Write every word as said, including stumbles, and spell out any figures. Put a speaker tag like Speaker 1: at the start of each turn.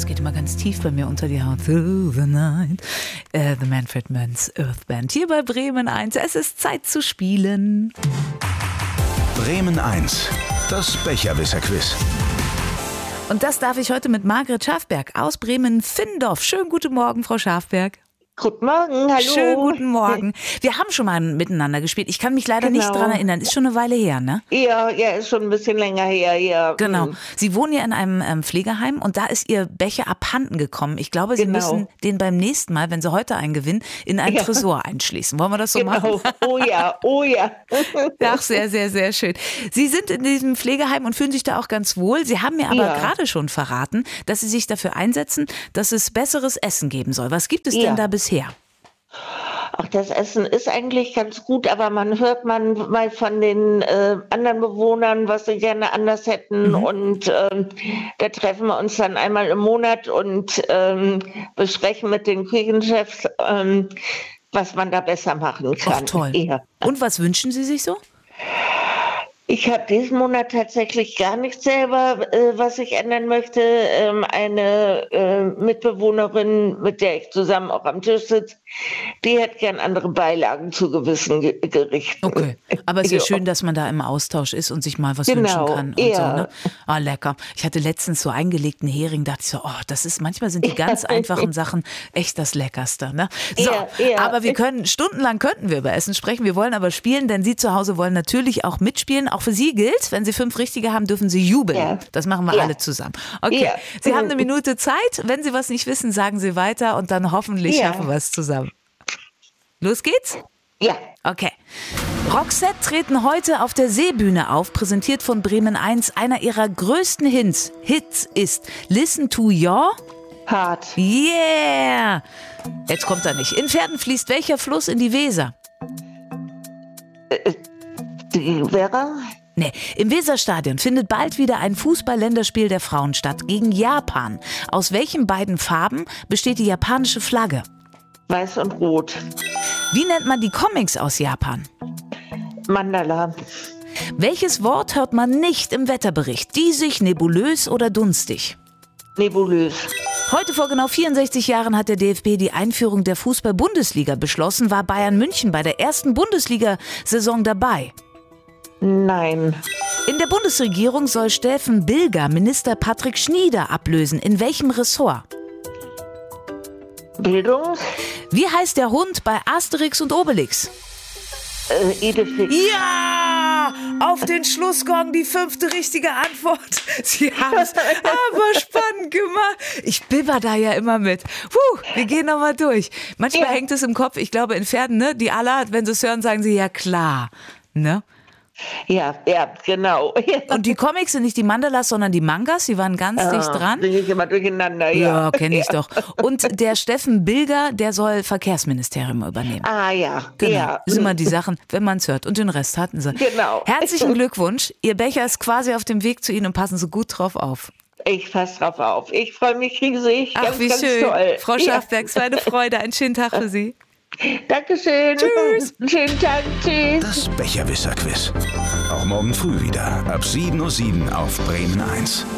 Speaker 1: geht immer ganz tief bei mir unter die Haut. Through the night. Äh, The Manfred Mann's Earth Band. Hier bei Bremen eins. Es ist Zeit zu spielen.
Speaker 2: Bremen eins. Das Becherwisser-Quiz.
Speaker 1: Und das darf ich heute mit Margret Schafberg aus Bremen-Findorf. Schönen guten Morgen, Frau Schafberg.
Speaker 3: Guten Morgen, hallo.
Speaker 1: Schönen guten Morgen. Wir haben schon mal miteinander gespielt. Ich kann mich leider
Speaker 3: Genau.
Speaker 1: nicht dran erinnern. Ist schon eine Weile her, ne?
Speaker 3: Ja, ja, ist schon ein bisschen länger her, ja.
Speaker 1: Genau.
Speaker 3: Hm.
Speaker 1: Sie wohnen ja in einem ähm, Pflegeheim und da ist Ihr Becher abhanden gekommen. Ich glaube, Sie
Speaker 3: Genau.
Speaker 1: müssen den beim nächsten Mal, wenn Sie heute einen gewinnen, in einen
Speaker 3: Ja.
Speaker 1: Tresor einschließen. Wollen wir das so
Speaker 3: Genau.
Speaker 1: machen?
Speaker 3: Oh ja, oh ja.
Speaker 1: Ach, sehr, sehr, sehr schön. Sie sind in diesem Pflegeheim und fühlen sich da auch ganz wohl. Sie haben mir aber
Speaker 3: Ja.
Speaker 1: gerade schon verraten, dass Sie sich dafür einsetzen, dass es besseres Essen geben soll. Was gibt es
Speaker 3: Ja.
Speaker 1: denn da bisher?
Speaker 3: Ach, das Essen ist eigentlich ganz gut, aber man hört man mal von den äh, anderen Bewohnern, was sie gerne anders hätten.
Speaker 1: Mhm.
Speaker 3: Und ähm, da treffen wir uns dann einmal im Monat und ähm, besprechen mit den Küchenchefs, ähm, was man da besser machen kann.
Speaker 1: Ach, toll.
Speaker 3: Ja.
Speaker 1: Und was wünschen Sie sich so?
Speaker 3: Ich habe diesen Monat tatsächlich gar nichts selber, äh, was ich ändern möchte. Ähm, eine äh, Mitbewohnerin, mit der ich zusammen auch am Tisch sitze, die hätte gern andere Beilagen zu gewissen Ge- Gerichten.
Speaker 1: Okay, aber es ist ja
Speaker 3: Ja.
Speaker 1: schön, dass man da im Austausch ist und sich mal was
Speaker 3: Genau,
Speaker 1: wünschen kann und
Speaker 3: ja.
Speaker 1: so, ne? Ah, lecker. Ich hatte letztens so eingelegten Hering, dachte ich so, oh, das ist, manchmal sind die ganz einfachen Sachen echt das Leckerste, ne? So,
Speaker 3: Ja, ja.
Speaker 1: aber wir können, stundenlang könnten wir über Essen sprechen, wir wollen aber spielen, denn Sie zu Hause wollen natürlich auch mitspielen. Auch für Sie gilt, wenn Sie fünf Richtige haben, dürfen Sie jubeln.
Speaker 3: Ja.
Speaker 1: Das machen wir
Speaker 3: Ja.
Speaker 1: alle zusammen. Okay,
Speaker 3: Ja.
Speaker 1: Sie haben eine Minute Zeit. Wenn Sie was nicht wissen, sagen Sie weiter und dann hoffentlich
Speaker 3: Ja.
Speaker 1: schaffen wir es zusammen. Los geht's?
Speaker 3: Ja,
Speaker 1: Okay. Roxette treten heute auf der Seebühne auf, präsentiert von Bremen eins. Einer ihrer größten Hits, Hits ist Listen to Your...
Speaker 3: hart.
Speaker 1: Yeah! Jetzt kommt er nicht. In Pferden fließt welcher Fluss in die Weser?
Speaker 3: Die Vera?
Speaker 1: Nee, im Weserstadion findet bald wieder ein Fußball-Länderspiel der Frauen statt gegen Japan. Aus welchen beiden Farben besteht die japanische Flagge?
Speaker 3: Weiß und Rot.
Speaker 1: Wie nennt man die Comics aus Japan?
Speaker 3: Mandala.
Speaker 1: Welches Wort hört man nicht im Wetterbericht? Diesig, nebulös oder dunstig?
Speaker 3: Nebulös.
Speaker 1: Heute vor genau vierundsechzig Jahren hat der D F B die Einführung der Fußball-Bundesliga beschlossen. War Bayern München bei der ersten Bundesliga-Saison dabei?
Speaker 3: Nein.
Speaker 1: In der Bundesregierung soll Steffen Bilger Minister Patrick Schnieder ablösen. In welchem Ressort?
Speaker 3: Bildung?
Speaker 1: Wie heißt der Hund bei Asterix und Obelix?
Speaker 3: Äh, Edefix.
Speaker 1: Ja! Auf den Schlussgong die fünfte richtige Antwort. Sie haben es aber spannend gemacht. Ich bibber da ja immer mit. Puh, wir gehen nochmal durch. Manchmal
Speaker 3: Ja.
Speaker 1: hängt es im Kopf. Ich glaube, in Pferden, ne, die aller, wenn sie es hören, sagen sie ja klar. Ne?
Speaker 3: Ja, ja, genau.
Speaker 1: Und die Comics sind nicht die Mandalas, sondern die Mangas. Sie waren ganz dicht dran.
Speaker 3: Bringe ich immer durcheinander, ja.
Speaker 1: Ja, kenne ich doch. Und der Steffen Bilger, der soll Verkehrsministerium übernehmen.
Speaker 3: Ah ja,
Speaker 1: Genau.
Speaker 3: ja.
Speaker 1: Das sind immer die Sachen, wenn man es hört. Und den Rest hatten sie.
Speaker 3: Genau.
Speaker 1: Herzlichen Glückwunsch. Ihr Becher ist quasi auf dem Weg zu Ihnen und passen Sie gut drauf auf.
Speaker 3: Ich passe drauf auf. Ich freue mich riesig.
Speaker 1: Ach,
Speaker 3: ganz,
Speaker 1: wie
Speaker 3: ganz
Speaker 1: schön.
Speaker 3: toll.
Speaker 1: Frau Schafberg, es war eine Freude. Einen schönen Tag für Sie.
Speaker 3: Ja. Dankeschön.
Speaker 1: Tschüss.
Speaker 3: Schönen Tag. Tschüss.
Speaker 2: Das Becherwisser-Quiz. Auch morgen früh wieder ab sieben Uhr sieben auf Bremen eins.